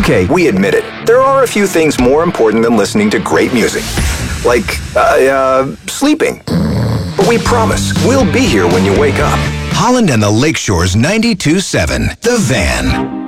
Okay, we admit it. There are a few things more important than listening to great music. Like, sleeping. But we promise, we'll be here when you wake up. Holland and the Lakeshore's 92.7, The Van.